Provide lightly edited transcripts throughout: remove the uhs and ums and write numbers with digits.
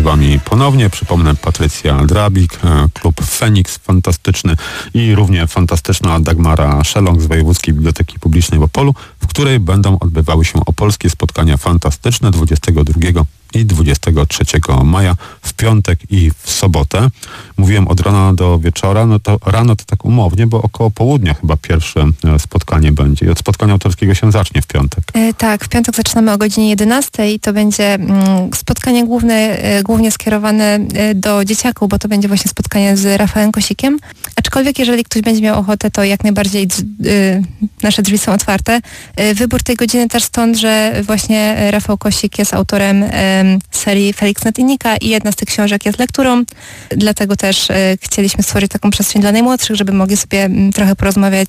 wami ponownie. Przypomnę, Patrycja Drabik, klub Feniks fantastyczny i równie fantastyczna Dagmara Szelong z Wojewódzkiej Biblioteki Publicznej w Opolu, w której będą odbywały się opolskie spotkania fantastyczne 22 i 23 maja, w piątek i w sobotę. Mówiłem od rana do wieczora, no to rano to tak umownie, bo około południa chyba pierwsze spotkanie będzie. I od spotkania autorskiego się zacznie w piątek. Tak, w piątek zaczynamy o godzinie 11 i to będzie spotkanie głównie skierowane do dzieciaków, bo to będzie właśnie spotkanie z Rafałem Kosikiem. Aczkolwiek jeżeli ktoś będzie miał ochotę, to jak najbardziej nasze drzwi są otwarte. Wybór tej godziny też stąd, że właśnie Rafał Kosik jest autorem serii Felix Netynika i jedna z tych książek jest lekturą. Dlatego też chcieliśmy stworzyć taką przestrzeń dla najmłodszych, żeby mogli sobie trochę porozmawiać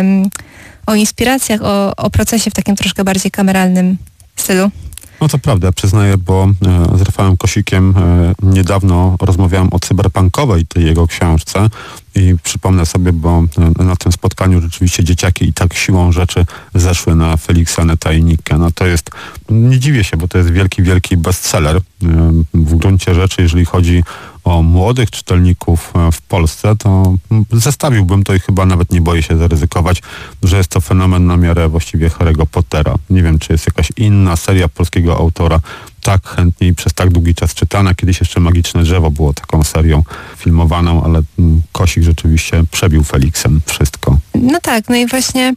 o inspiracjach, o procesie w takim troszkę bardziej kameralnym stylu. No to prawda, przyznaję, bo z Rafałem Kosikiem niedawno rozmawiałem o cyberpunkowej tej jego książce i przypomnę sobie, bo na tym spotkaniu rzeczywiście dzieciaki i tak siłą rzeczy zeszły na Feliksa Netynikę. No to jest, nie dziwię się, bo to jest wielki, wielki bestseller. W gruncie rzeczy, jeżeli chodzi o młodych czytelników w Polsce, to zestawiłbym to i chyba nawet nie boję się zaryzykować, że jest to fenomen na miarę właściwie Harry'ego Pottera. Nie wiem, czy jest jakaś inna seria polskiego autora tak chętnie i przez tak długi czas czytana. Kiedyś jeszcze Magiczne Drzewo było taką serią filmowaną, ale Kosik rzeczywiście przebił Feliksem wszystko. No tak, no i właśnie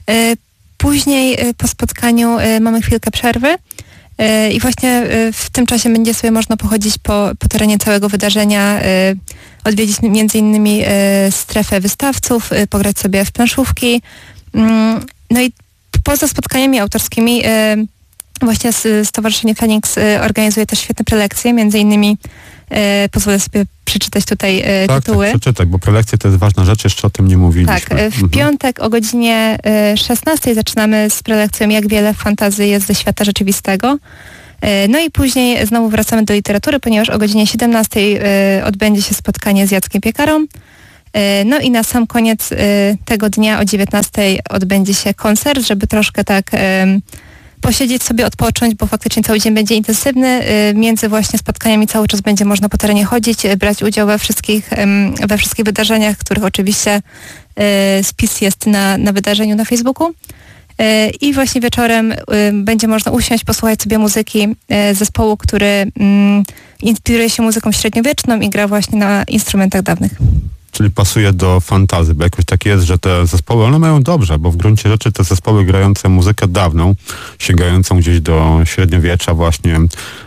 później po spotkaniu mamy chwilkę przerwy. I właśnie w tym czasie będzie sobie można pochodzić po terenie całego wydarzenia, odwiedzić między innymi strefę wystawców, pograć sobie w planszówki. No i poza spotkaniami autorskimi właśnie Stowarzyszenie Feniks organizuje też świetne prelekcje, między innymi pozwolę sobie przeczytać tutaj tytuły. Tak, przeczytaj, bo prelekcje to jest ważna rzecz, jeszcze o tym nie mówiliśmy. Tak, w piątek o godzinie 16 zaczynamy z prelekcją Jak wiele fantasy jest ze świata rzeczywistego. No i później znowu wracamy do literatury, ponieważ o godzinie 17 odbędzie się spotkanie z Jackiem Piekarą. No i na sam koniec tego dnia o 19 odbędzie się koncert, żeby troszkę tak posiedzieć sobie, odpocząć, bo faktycznie cały dzień będzie intensywny. Między właśnie spotkaniami cały czas będzie można po terenie chodzić, brać udział we wszystkich wydarzeniach, których oczywiście spis jest na wydarzeniu na Facebooku. I właśnie wieczorem będzie można usiąść, posłuchać sobie muzyki zespołu, który inspiruje się muzyką średniowieczną i gra właśnie na instrumentach dawnych. Czyli pasuje do fantazy, bo jakoś tak jest, że te zespoły, one mają dobrze, bo w gruncie rzeczy te zespoły grające muzykę dawną, sięgającą gdzieś do średniowiecza właśnie,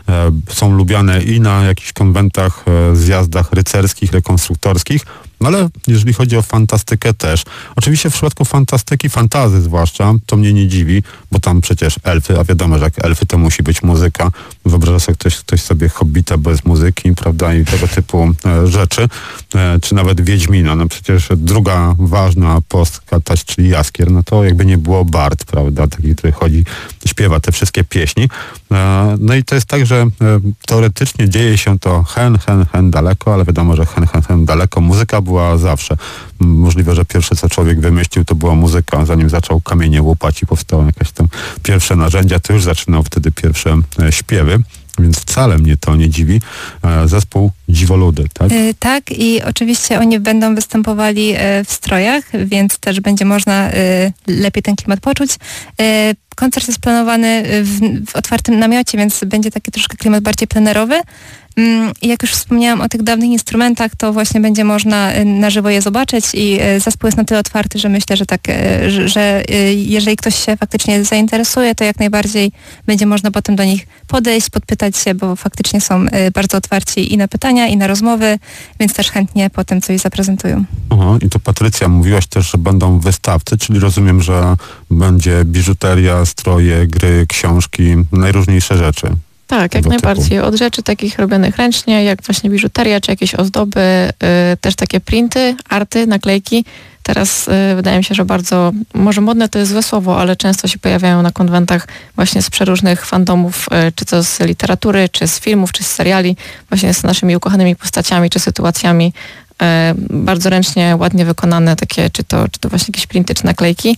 są lubiane i na jakichś konwentach, zjazdach rycerskich, rekonstruktorskich, no ale jeżeli chodzi o fantastykę też. Oczywiście w przypadku fantastyki, fantazy zwłaszcza, to mnie nie dziwi, bo tam przecież elfy, a wiadomo, że jak elfy to musi być muzyka. Wyobraża sobie ktoś sobie Hobbita bez muzyki, prawda, i tego typu rzeczy, czy nawet Wiedźmina. No przecież druga ważna postać, czyli Jaskier, no to jakby nie było bard, prawda, taki, który chodzi, śpiewa te wszystkie pieśni. No i to jest tak, że teoretycznie dzieje się to hen daleko, ale wiadomo, że hen daleko. Muzyka była zawsze. Możliwe, że pierwsze, co człowiek wymyślił, to była muzyka. Zanim zaczął kamienie łupać i powstało jakieś tam pierwsze narzędzia, to już zaczynał wtedy pierwsze śpiewy. Więc wcale mnie to nie dziwi. Zespół Dziwoludy, tak? Tak, i oczywiście oni będą występowali w strojach, więc też będzie można lepiej ten klimat poczuć. Koncert jest planowany w otwartym namiocie, więc będzie taki troszkę klimat bardziej plenerowy. I jak już wspomniałam o tych dawnych instrumentach, to właśnie będzie można na żywo je zobaczyć i zespół jest na tyle otwarty, że myślę, że tak, że jeżeli ktoś się faktycznie zainteresuje, to jak najbardziej będzie można potem do nich podejść, podpytać się, bo faktycznie są bardzo otwarci i na pytania, i na rozmowy, więc też chętnie potem coś zaprezentują. Aha, i to Patrycja, mówiłaś też, że będą wystawcy, czyli rozumiem, że będzie biżuteria, stroje, gry, książki, najróżniejsze rzeczy. Tak, jak najbardziej. Od rzeczy takich robionych ręcznie, jak właśnie biżuteria, czy jakieś ozdoby, też takie printy, arty, naklejki. Teraz wydaje mi się, że bardzo, może modne to jest złe słowo, ale często się pojawiają na konwentach właśnie z przeróżnych fandomów, czy to z literatury, czy z filmów, czy z seriali, właśnie z naszymi ukochanymi postaciami, czy sytuacjami. Bardzo ręcznie, ładnie wykonane takie, czy to właśnie jakieś printy, czy naklejki.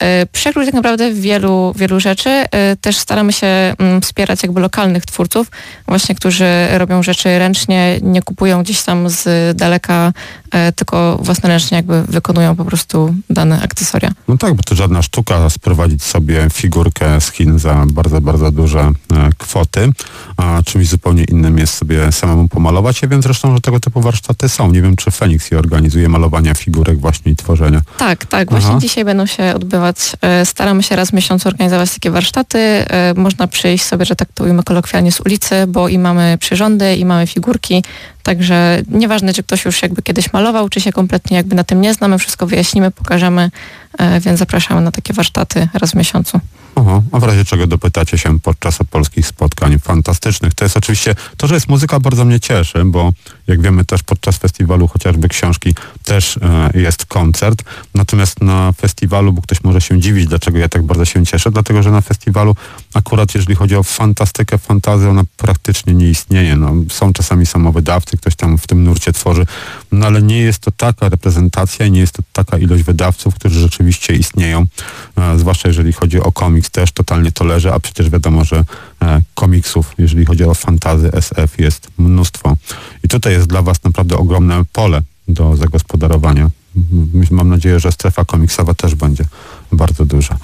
przekrój tak naprawdę wielu rzeczy. Też staramy się wspierać jakby lokalnych twórców, właśnie którzy robią rzeczy ręcznie, nie kupują gdzieś tam z daleka, tylko własnoręcznie jakby wykonują po prostu dane akcesoria. No tak, bo to żadna sztuka sprowadzić sobie figurkę z Chin za bardzo, bardzo duże kwoty, a czymś zupełnie innym jest sobie samemu pomalować. Ja wiem zresztą, że tego typu warsztaty są. Nie wiem, czy Feniks je organizuje, malowania figurek właśnie i tworzenia. Tak. Właśnie dzisiaj będą się odbywać. Staramy się raz w miesiącu organizować takie warsztaty. Można przyjść sobie, że tak to ujmę kolokwialnie, z ulicy, bo i mamy przyrządy, i mamy figurki. Także nieważne, czy ktoś już jakby kiedyś malował, czy się kompletnie jakby na tym nie zna, my wszystko wyjaśnimy, pokażemy, więc zapraszamy na takie warsztaty raz w miesiącu. A w razie czego dopytacie się podczas polskich spotkań fantastycznych. To jest oczywiście, to, że jest muzyka, bardzo mnie cieszy, bo jak wiemy też podczas festiwalu chociażby książki też jest koncert. Natomiast na festiwalu, bo ktoś może się dziwić, dlaczego ja tak bardzo się cieszę, dlatego że na festiwalu akurat jeżeli chodzi o fantastykę, fantazję, ona praktycznie nie istnieje. No, są czasami samowydawcy, ktoś tam w tym nurcie tworzy, no ale nie jest to taka reprezentacja i nie jest to taka ilość wydawców, którzy rzeczywiście istnieją, zwłaszcza jeżeli chodzi o komiks, też totalnie to leży, a przecież wiadomo, że komiksów, jeżeli chodzi o fantazy SF, jest mnóstwo. I tutaj jest dla was naprawdę ogromne pole do zagospodarowania. Mam nadzieję, że strefa komiksowa też będzie bardzo duża.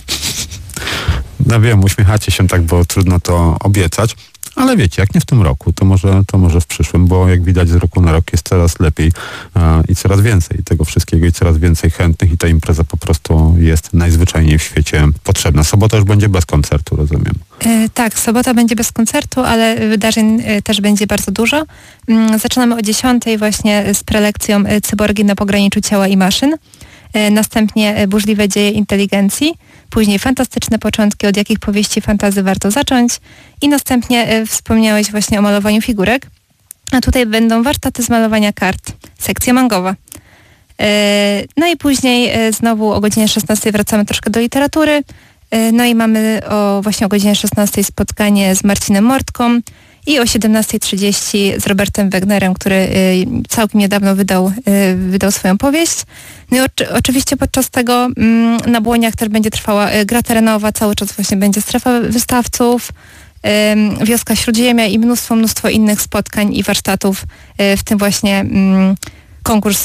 No wiem, uśmiechacie się tak, bo trudno to obiecać, ale wiecie, jak nie w tym roku, to może w przyszłym, bo jak widać z roku na rok jest coraz lepiej i coraz więcej tego wszystkiego i coraz więcej chętnych i ta impreza po prostu jest najzwyczajniej w świecie potrzebna. Sobota już będzie bez koncertu, rozumiem. Tak, sobota będzie bez koncertu, ale wydarzeń też będzie bardzo dużo. Zaczynamy o 10:00 właśnie z prelekcją Cyborgi na pograniczu ciała i maszyn. Następnie Burzliwe dzieje inteligencji. Później fantastyczne początki, od jakich powieści fantasy warto zacząć. I następnie wspomniałeś właśnie o malowaniu figurek. A tutaj będą warsztaty z malowania kart. Sekcja mangowa. No i później znowu o godzinie 16:00 wracamy troszkę do literatury. No i mamy właśnie o godzinie 16:00 spotkanie z Marcinem Mortką i o 17:30 z Robertem Wegnerem, który całkiem niedawno wydał swoją powieść. No i oczywiście podczas tego na Błoniach też będzie trwała gra terenowa, cały czas właśnie będzie strefa wystawców, Wioska Śródziemia i mnóstwo innych spotkań i warsztatów, w tym właśnie konkurs,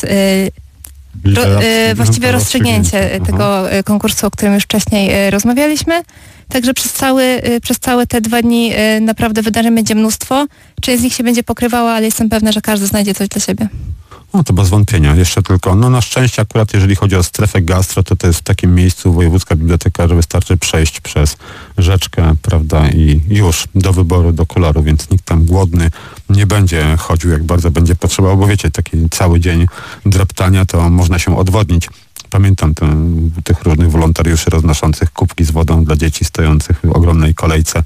właściwie rozstrzygnięcie tego konkursu, o którym już wcześniej rozmawialiśmy. Także przez całe te 2 dni naprawdę wydarzeń będzie mnóstwo. Część z nich się będzie pokrywała, ale jestem pewna, że każdy znajdzie coś dla siebie. No to bez wątpienia. Jeszcze tylko, no na szczęście akurat jeżeli chodzi o strefę gastro, to jest w takim miejscu Wojewódzka Biblioteka, że wystarczy przejść przez rzeczkę, prawda, i już do wyboru, do koloru, więc nikt tam głodny nie będzie chodził, jak bardzo będzie potrzebował, bo wiecie, taki cały dzień dreptania to można się odwodnić. Pamiętam tych różnych wolontariuszy roznoszących kubki z wodą dla dzieci stojących w ogromnej kolejce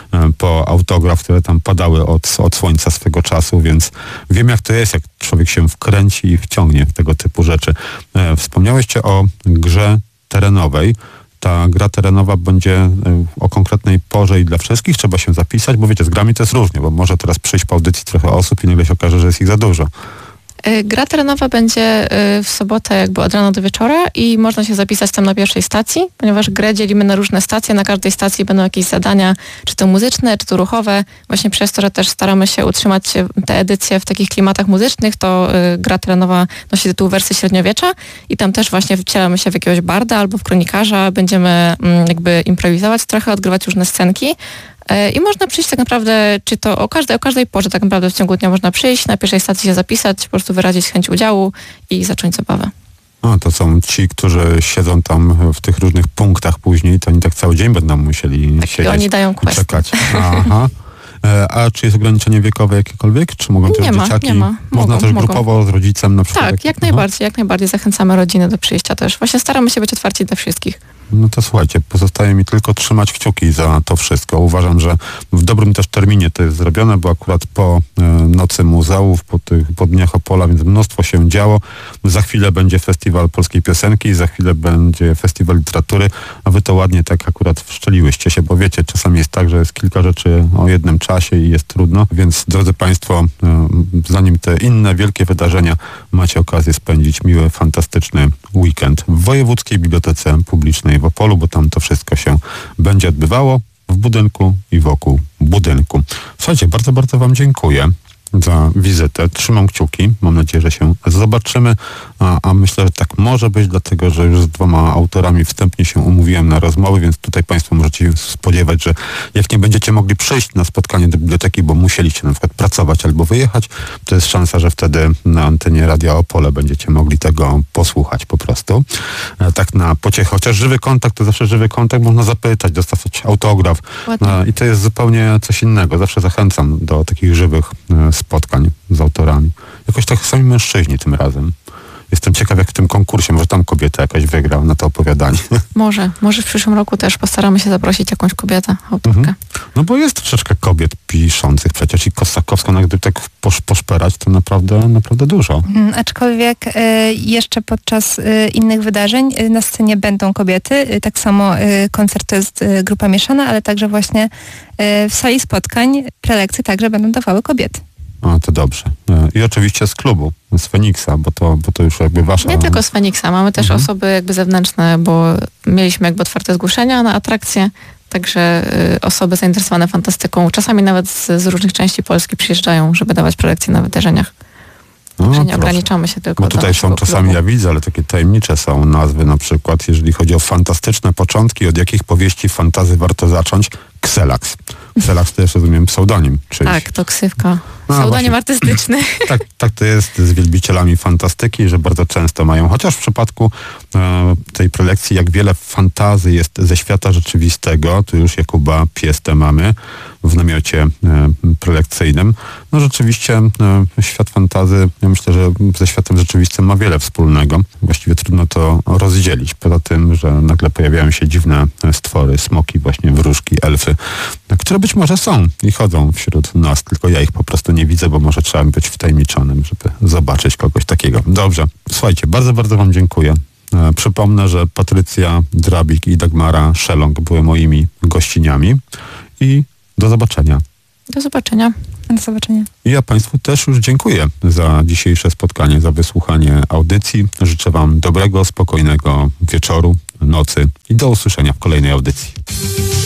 po autograf, które tam padały od słońca swego czasu, więc wiem jak to jest, jak człowiek się wkręci i wciągnie w tego typu rzeczy. Wspomniałeście o grze terenowej. Ta gra terenowa będzie o konkretnej porze i dla wszystkich trzeba się zapisać, bo wiecie, z grami to jest różnie, bo może teraz przyjść po audycji trochę osób i nagle się okaże, że jest ich za dużo. Gra terenowa będzie w sobotę jakby od rana do wieczora i można się zapisać tam na pierwszej stacji, ponieważ grę dzielimy na różne stacje, na każdej stacji będą jakieś zadania, czy to muzyczne, czy to ruchowe. Właśnie przez to, że też staramy się utrzymać te edycje w takich klimatach muzycznych, to gra terenowa nosi tytuł Wersy średniowiecza i tam też właśnie wcielamy się w jakiegoś barda albo w kronikarza, będziemy jakby improwizować trochę, odgrywać różne scenki. I można przyjść tak naprawdę, czy to o każdej porze tak naprawdę w ciągu dnia można przyjść, na pierwszej stacji się zapisać, po prostu wyrazić chęć udziału i zacząć zabawę. A, to są ci, którzy siedzą tam w tych różnych punktach później, to oni tak cały dzień będą musieli tak, siedzieć oni dają quest. Czekać. Aha. A czy jest ograniczenie wiekowe jakiekolwiek? Czy mogą też dzieciaki? Nie ma. Można też grupowo z rodzicem na przykład? Tak, jak najbardziej zachęcamy rodziny do przyjścia też. Właśnie staramy się być otwarci dla wszystkich. No to słuchajcie, pozostaje mi tylko trzymać kciuki za to wszystko. Uważam, że w dobrym też terminie to jest zrobione, bo akurat po Nocy Muzeów, po Dniach Opola, więc mnóstwo się działo. Za chwilę będzie Festiwal Polskiej Piosenki, za chwilę będzie Festiwal Literatury, a wy to ładnie tak akurat wszczeliłyście się, bo wiecie, czasami jest tak, że jest kilka rzeczy o jednym czasie i jest trudno, więc drodzy Państwo, zanim te inne wielkie wydarzenia macie okazję spędzić miły, fantastyczny weekend w Wojewódzkiej Bibliotece Publicznej w Opolu, bo tam to wszystko się będzie odbywało w budynku i wokół budynku. Słuchajcie, bardzo, bardzo wam dziękuję za wizytę. Trzymam kciuki. Mam nadzieję, że się zobaczymy, a myślę, że tak może być, dlatego, że już z 2 autorami wstępnie się umówiłem na rozmowy, więc tutaj państwo możecie się spodziewać, że jak nie będziecie mogli przyjść na spotkanie do biblioteki, bo musieliście na przykład pracować albo wyjechać, to jest szansa, że wtedy na antenie Radia Opole będziecie mogli tego posłuchać po prostu. Tak na pociechę, chociaż żywy kontakt to zawsze żywy kontakt, można zapytać, dostać autograf i to jest zupełnie coś innego. Zawsze zachęcam do takich żywych spotkań z autorami. Jakoś tak sami mężczyźni tym razem. Jestem ciekaw, jak w tym konkursie, może tam kobieta jakaś wygra na to opowiadanie. Może w przyszłym roku też postaramy się zaprosić jakąś kobietę, autorkę. No bo jest troszeczkę kobiet piszących przecież i Kosakowską, no gdyby tak poszperać, to naprawdę dużo. Aczkolwiek jeszcze podczas innych wydarzeń na scenie będą kobiety. Tak samo koncert to jest grupa mieszana, ale także właśnie w sali spotkań prelekcje także będą dawały kobiety. A, to dobrze. I oczywiście z klubu, z Feniksa, bo to już jakby wasza... Nie tylko z Feniksa, mamy też osoby jakby zewnętrzne, bo mieliśmy jakby otwarte zgłoszenia na atrakcje, także osoby zainteresowane fantastyką, czasami nawet z różnych części Polski przyjeżdżają, żeby dawać prelekcje na wydarzeniach. Także nie ograniczamy się tylko bo tutaj są czasami, klubu. ja widzę, ale takie tajemnicze są nazwy, na przykład jeżeli chodzi o fantastyczne początki, od jakich powieści fantazy warto zacząć? Kselax. Kselax to jeszcze rozumiem pseudonim czyjś. Tak, to ksywka. Pseudonim artystyczny. Tak to jest z wielbicielami fantastyki, że bardzo często mają, chociaż w przypadku tej prelekcji, jak wiele fantazy jest ze świata rzeczywistego, tu już Jakuba Piestę mamy w namiocie prelekcyjnym. No rzeczywiście świat fantazy, ja myślę, że ze światem rzeczywistym ma wiele wspólnego. Właściwie trudno to rozdzielić. Poza tym, że nagle pojawiają się dziwne stwory, smoki, właśnie wróżki, elfy, które być może są i chodzą wśród nas, tylko ja ich po prostu nie widzę, bo może trzeba być wtajemniczonym, żeby zobaczyć kogoś takiego. Dobrze. Słuchajcie, bardzo, bardzo wam dziękuję. Przypomnę, że Patrycja Drabik i Dagmara Szelong były moimi gościniami i do zobaczenia. Do zobaczenia. Do zobaczenia. I ja państwu też już dziękuję za dzisiejsze spotkanie, za wysłuchanie audycji. Życzę wam dobrego, spokojnego wieczoru, nocy i do usłyszenia w kolejnej audycji.